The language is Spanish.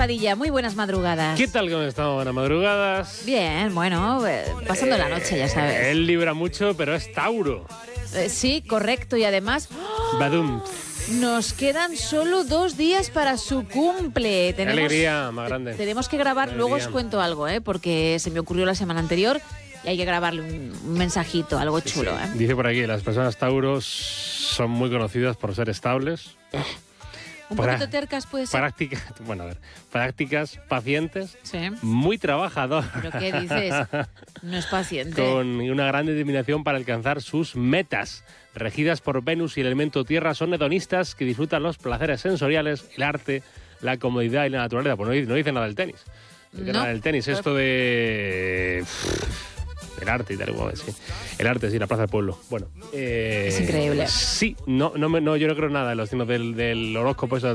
Padilla, muy buenas madrugadas. ¿Qué tal? ¿Cómo estamos? Buenas madrugadas. Bien, bueno, pasando la noche, ya sabes. Él libra mucho, pero es Tauro. Sí, correcto, y además... Badum. Nos quedan solo 2 días para su cumple. Qué alegría más grande. Tenemos que grabar, luego os cuento algo, porque se me ocurrió la semana anterior y hay que grabarle un mensajito, algo chulo. Sí. Dice por aquí, las personas Tauros son muy conocidas por ser estables. Un poquito tercas puede ser. Prácticas, pacientes, Sí. muy trabajadoras. ¿Pero qué dices? No es paciente. Con una gran determinación para alcanzar sus metas. Regidas por Venus y el elemento tierra, son hedonistas que disfrutan los placeres sensoriales, el arte, la comodidad y la naturaleza. Pues no dice nada del tenis. No dice nada del tenis. Esto de... El arte y tal, sí. El arte, sí, la Plaza del Pueblo. Bueno. Es increíble. Sí, yo no creo nada en los signos del horóscopo, eso